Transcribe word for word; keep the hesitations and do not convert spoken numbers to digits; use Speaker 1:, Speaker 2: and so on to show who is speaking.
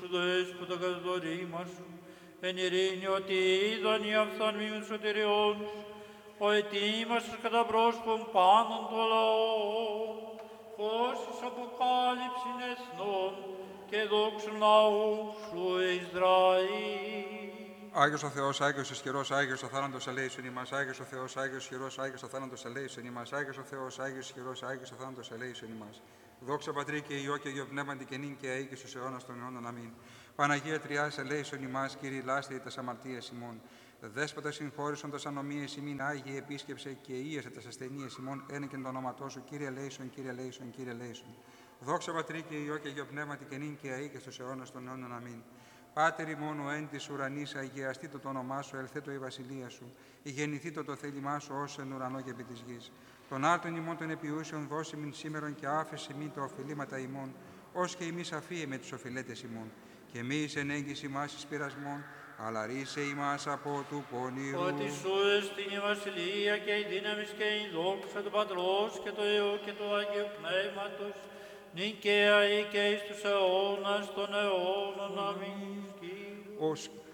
Speaker 1: Δέσποτα κατά το ρήμα σου, εν ειρήνη ότι είδαν οι αυθαρμίους σωτηριών σου, ο ετοίμασες κατά πρόσωπον πάντων των λαών, φως εις αποκάλυψην εθνών και δόξου λαού σου Ισραήλ.
Speaker 2: Άγιος ο Θεός, Άγιος ισχυρός, Άγιος ο θάνατος ελέησον ημάς, Άγιος ο Θεός, Άγιος ισχυρός, Άγιος ο θάνατος ελέησον ημάς, Άγιος ο Θεός, Άγιος ισχυρός, Άγιος ο θάνατος ελέησον ημάς. Δόξα Πατρί και Υιό και Υιό Πνεύματι και νυν και αεί και στους αιώνας των αιώνων. Αμήν. Παναγία Τριάς ελέησον ημάς, Κύριε λάστη τας αμαρτίες ημών. Δέσποτα συγχώρησον τας ανομίες ημίν, Άγιε επίσκεψε και ίεσε τας ασθενείες ημών, ένε και το όνοματό σου, Κύριε ελέησον, Κύριε ελέησον, Κύριε ελέησον. Δόξα Πατρί και Υιό και Υιό Πνεύματι και νυν και αεί και στους αιώνας των αιώνων. Αμήν. Πάτερ ημών ο εν της ουρανής, αγιαστήτω το όνομά σου, ελθέτω η βασιλεία σου. Γεννηθήτω το θέλημά σου ως εν ουρανό και επί της γης. Τον άρτον ημών των επιούσεων δώσει μην σήμερον και άφησε μην τα οφειλήματα ημών, ως και εμείς αφίε με τους οφειλέτες ημών. Και μη εις εν έγκυς ημάς εις πειρασμών, αλλά ρίσε ημάς από του πονηρού.
Speaker 1: Ότι σου εστίν η βασιλεία και η δύναμις και η δόξα του Πατρός και του Υιού και του Αγίου Πνεύματος, νυν και αεί και εις τους αιώνας των αιώνων. Αμήν.
Speaker 2: Ως